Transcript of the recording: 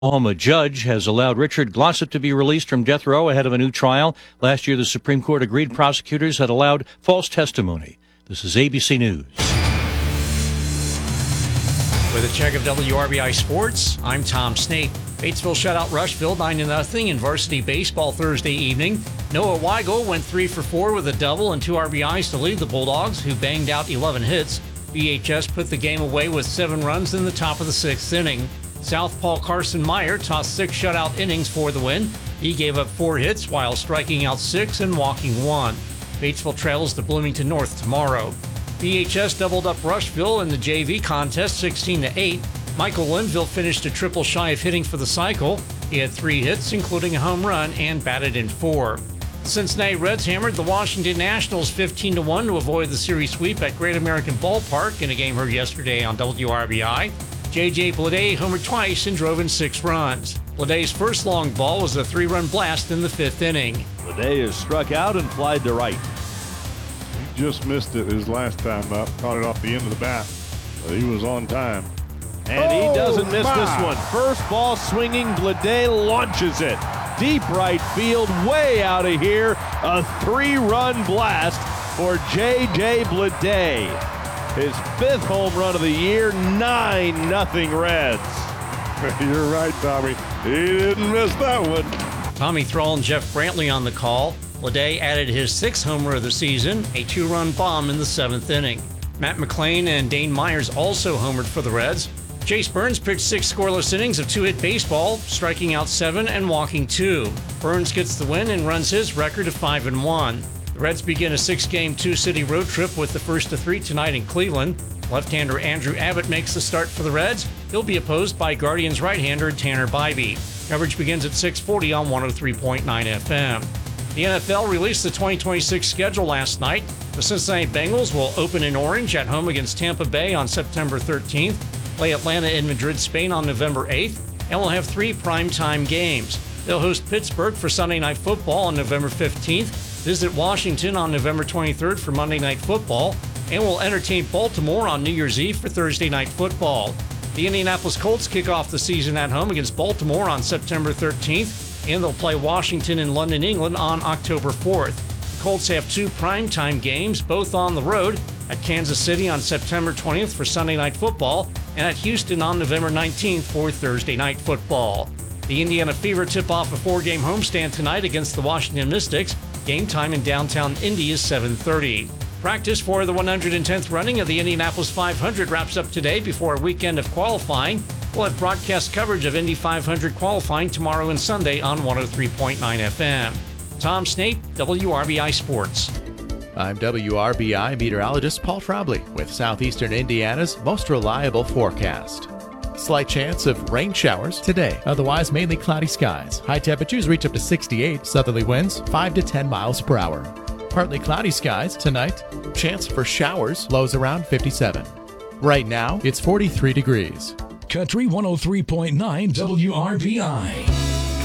Oklahoma judge has allowed Richard Glossip to be released from death row ahead of a new trial. Last year, the Supreme Court agreed prosecutors had allowed false testimony. This is ABC News. With a check of WRBI Sports, I'm Tom Snape. Batesville shut out Rushville 9-0 in varsity baseball Thursday evening. Noah Weigel went 3 for 4 with a double and 2 RBIs to lead the Bulldogs, who banged out 11 hits. VHS put the game away with 7 runs in the top of the 6th inning. Southpaw Carson Meyer tossed 6 shutout innings for the win. He gave up 4 hits while striking out 6 and walking 1. Batesville travels to Bloomington North tomorrow. VHS doubled up Rushville in the JV contest 16-8. Michael Linville finished a triple shy of hitting for the cycle. He had 3 hits, including a home run, and batted in 4. The Cincinnati Reds hammered the Washington Nationals 15-1 to avoid the series sweep at Great American Ballpark in a game heard yesterday on WRBI. J.J. Bleday homered twice and drove in 6 runs. Bleday's first long ball was a 3-run blast in the 5th inning. Bleday is struck out and flied to right. He just missed it his last time up, caught it off the end of the bat. But he was on time. And he doesn't miss this one. First ball swinging, Bleday launches it. Deep right field, way out of here. A 3-run blast for J.J. Bleday. His 5th home run of the year, 9-0 Reds. You're right, Tommy. He didn't miss that one. Tommy Thrall and Jeff Brantley on the call. Bleday added his 6th homer of the season, a 2-run bomb in the 7th inning. Matt McClain and Dane Myers also homered for the Reds. Chase Burns pitched 6 scoreless innings of 2-hit baseball, striking out 7 and walking 2. Burns gets the win and runs his record to 5-1. The Reds begin a 6-game, 2-city road trip with the first of 3 tonight in Cleveland. Left-hander Andrew Abbott makes the start for the Reds. He'll be opposed by Guardians right-hander Tanner Bybee. Coverage begins at 6:40 on 103.9 FM. The NFL released the 2026 schedule last night. The Cincinnati Bengals will open in Orange at home against Tampa Bay on September 13th, play Atlanta and Madrid, Spain on November 8th, and will have 3 primetime games. They'll host Pittsburgh for Sunday Night Football on November 15th, visit Washington on November 23rd for Monday Night Football, and will entertain Baltimore on New Year's Eve for Thursday Night Football. The Indianapolis Colts kick off the season at home against Baltimore on September 13th, and they'll play Washington in London, England on October 4th. The Colts have 2 primetime games, both on the road, at Kansas City on September 20th for Sunday Night Football, and at Houston on November 19th for Thursday Night Football. The Indiana Fever tip off a 4-game homestand tonight against the Washington Mystics. Game time in downtown Indy is 7:30. Practice for the 110th running of the Indianapolis 500 wraps up today before a weekend of qualifying. We'll have broadcast coverage of Indy 500 qualifying tomorrow and Sunday on 103.9 FM. Tom Snape, WRBI Sports. I'm WRBI meteorologist Paul Trombley with Southeastern Indiana's most reliable forecast. Slight chance of rain showers today. Otherwise, mainly cloudy skies. High temperatures reach up to 68. Southerly winds 5 to 10 miles per hour. Partly cloudy skies tonight. Chance for showers. Lows around 57. Right now, it's 43 degrees. Country 103.9 WRBI.